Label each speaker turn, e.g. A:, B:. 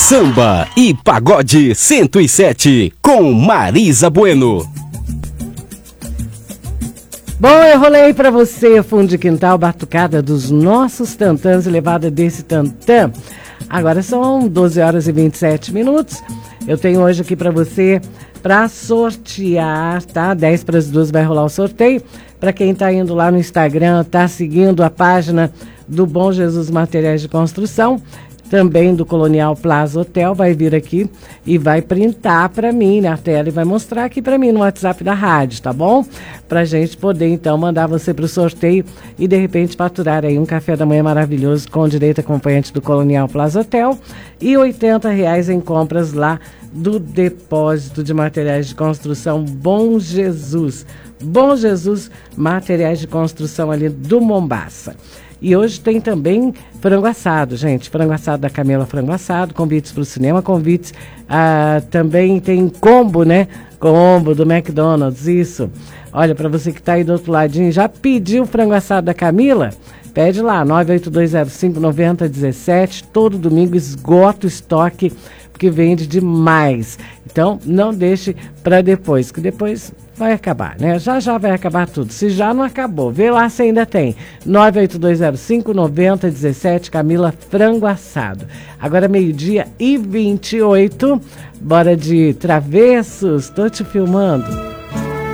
A: Samba e Pagode 107 com Marisa Bueno.
B: Bom, eu rolei pra você fundo de quintal, batucada dos nossos tantãs e levada desse tantã. Agora são 12 horas e 27 minutos. Eu tenho hoje aqui pra você pra sortear, tá? 10 para as 2 vai rolar o sorteio. Pra quem tá indo lá no Instagram, tá seguindo a página do Bom Jesus Materiais de Construção, também do Colonial Plaza Hotel, vai vir aqui e vai printar para mim na tela e vai mostrar aqui para mim no WhatsApp da rádio, tá bom? Pra gente poder então mandar você pro sorteio e de repente faturar aí um café da manhã maravilhoso com direito acompanhante do Colonial Plaza Hotel e R$80 em compras lá do depósito de materiais de construção Bom Jesus. Bom Jesus Materiais de Construção ali do Mombaça. E hoje tem também frango assado, gente. Frango assado da Camila Frango Assado, convites para o cinema, convites. Também tem combo, né? Combo do McDonald's, isso. Olha, para você que está aí do outro ladinho, já pediu frango assado da Camila? Pede lá, 98205-9017. Todo domingo esgota o estoque, porque vende demais. Então, não deixe para depois, que depois vai acabar, né? Já vai acabar tudo. Se já não acabou, vê lá se ainda tem. 98205-9017, Camila Frango Assado. Agora 12h28, bora de Travessos, tô te filmando.